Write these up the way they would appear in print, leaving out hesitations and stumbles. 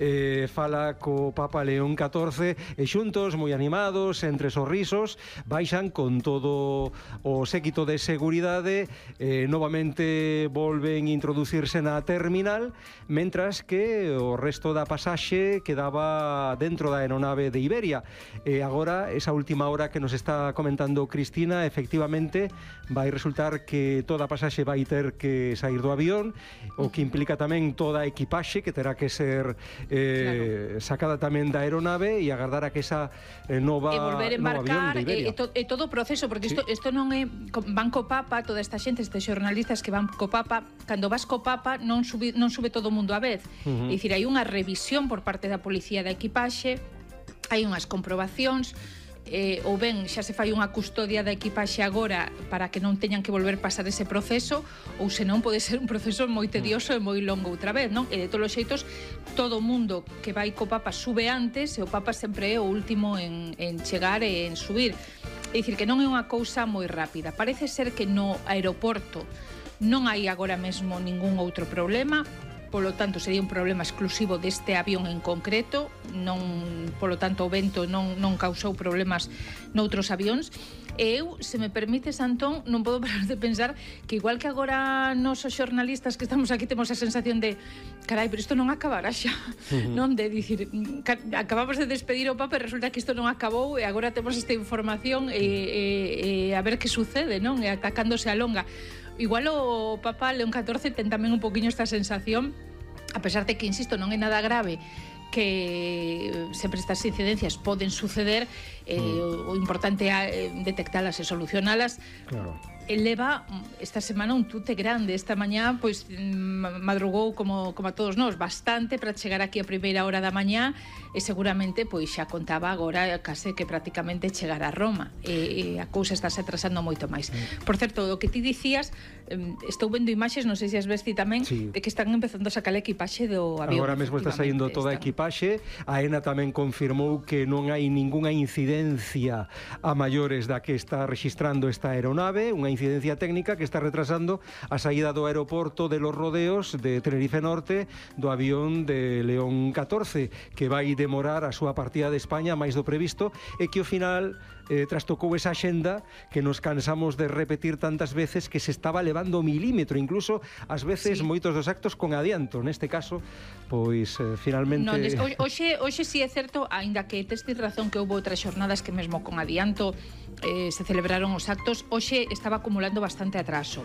fala co Papa León XIV e xuntos, moi animados, entre sorrisos, baixan con todo o séquito de seguridade, novamente volven introducirse na terminal, mentras que o resto da pasaxe quedaba dentro da aeronave de Iberia. E agora, esa última hora que nos está comentando Cristina, efectivamente vai resultar que toda a pasaxe vai ter que sair do avión, o que implica tamén toda a equipaxe que terá que ser sacada tamén da aeronave e agardar a que esa nova e volver a embarcar e todo o proceso, porque isto non é van co Papa, toda esta xente, estes xornalistas que van co Papa, cando vas co Papa non sube todo o mundo a vez. É dicir, hai unha revisión por parte da policía da equipaxe, hai unhas comprobacións, ou ben xa se fai unha custodia da equipaxe agora para que non teñan que volver pasar ese proceso, ou senón pode ser un proceso moi tedioso e moi longo outra vez, non? E de todos os xeitos, todo o mundo que vai co Papa sube antes, e o Papa sempre é o último en chegar e en subir. É dicir, que non é unha cousa moi rápida. Parece ser que no aeroporto non hai agora mesmo ningún outro problema, polo tanto sería un problema exclusivo deste avión en concreto, non, polo tanto o vento non causou problemas noutros avións. E eu, se me permites, Antón, non podo parar de pensar que igual que agora nos os xornalistas que estamos aquí temos a sensación de carai, pero isto non acabará xa, non? De dicir, acabamos de despedir o Papa e resulta que isto non acabou e agora temos esta información e a ver que sucede, non? E atacándose a longa. Igual o Papa León XIV ten tamén un poquinho esta sensación, a pesar de que, insisto, non é nada grave, que sempre estas incidencias poden suceder, o importante é detectalas e solucionalas. Claro. Leva esta semana un tute grande. Esta mañá, pois, madrugou como a todos nós, bastante para chegar aquí a primeira hora da mañá, e seguramente, pois, xa contaba agora case que prácticamente chegar a Roma, e a cousa está se atrasando moito máis. Por certo, o que ti dicías, estou vendo imaxes, non sei se as ves ti tamén, de que están empezando a sacar a equipaxe do avión. Agora mesmo está saindo toda a equipaxe. A ENA tamén confirmou que non hai ningunha incidencia a maiores da que está registrando esta aeronave, unha incidencia técnica que está retrasando a saída do aeroporto de Los Rodeos de Tenerife Norte do avión de León XIV, que vai demorar a súa partida de España máis do previsto, e que ao final trastocou esa axenda que nos cansamos de repetir tantas veces, que se estaba levando milímetro, incluso ás veces moitos dos actos con adianto. Neste caso, pois finalmente... Non, hoxe sí é certo, aínda que tes razón que houve outras xornadas que mesmo con adianto se celebraron os actos, hoxe estaba acumulando bastante atraso.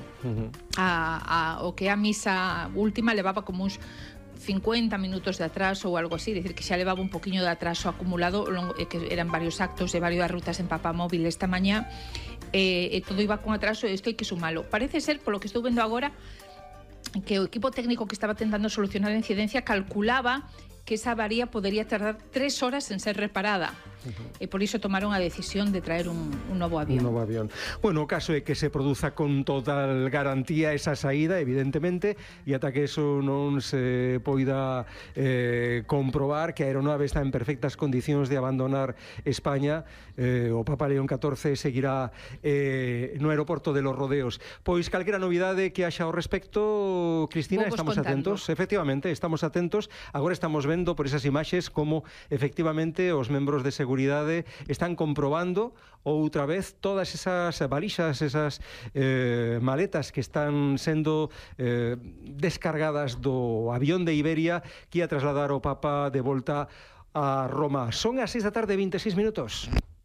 O que a misa última levaba como uns 50 minutos de atraso ou algo así, decir que xa levaba un poquinho de atraso acumulado, que eran varios actos de varias rutas en Papamóvil esta mañá, e todo iba con atraso, e isto hai que sumalo. Parece ser, polo que estou vendo agora, que o equipo técnico que estaba tentando solucionar a incidencia calculaba que esa avaría podería tardar 3 horas en ser reparada. E por iso tomaron a decisión de traer un novo avión. Un novo avión. Bueno, o caso é que se produza con total garantía esa saída, evidentemente, e ata que eso non se poida comprobar que a aeronave está en perfectas condicións de abandonar España, o Papa León XIV seguirá no aeroporto de Los Rodeos. Pois calquera novidade que haxa ao respecto, Cristina, estamos atentos. Efectivamente, estamos atentos. Agora estamos vendo por esas imaxes como efectivamente os membros de seguridade están comprobando outra vez todas esas valixas, esas maletas que están sendo descargadas do avión de Iberia que ia trasladar o Papa de volta a Roma. Son as 6 da tarde, 26 minutos.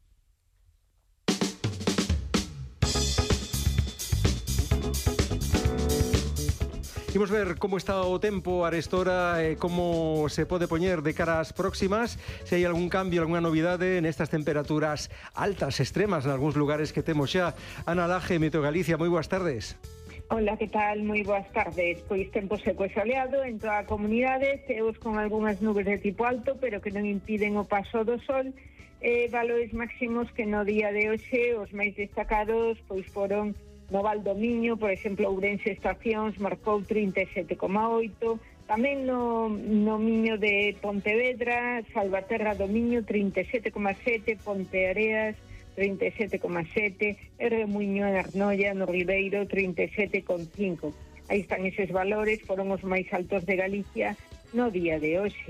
Imos ver como está o tempo a restora e como se pode poñer de cara ás próximas, se hai algún cambio, algunha novidade nestas temperaturas altas, extremas, en algúns lugares que temos xa. Ana Laje, Meteo Galicia, moi boas tardes. Hola, que tal? Moi boas tardes. Pois tempo seco e soleado en toda a comunidade, ceos con algunhas nubes de tipo alto, pero que non impiden o paso do sol, valores máximos que no día de hoxe os máis destacados pois foron no Val do Miño, por exemplo, Ourense Estacións marcou 37,8, tamén no Miño de Pontevedra, Salvaterra do Miño 37,7, Ponteareas 37,7, Remuño en Arnoia, no Ribeiro 37,5. Aí están eses valores, foron os máis altos de Galicia no día de hoxe.